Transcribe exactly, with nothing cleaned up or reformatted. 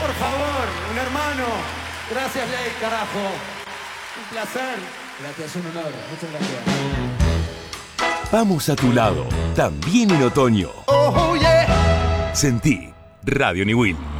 Por favor, un hermano. Gracias, Ley, carajo. Un placer. Gracias, un honor. Muchas gracias. Vamos a tu lado, también en otoño. Oh, yeah. Sentí Radio Niwil.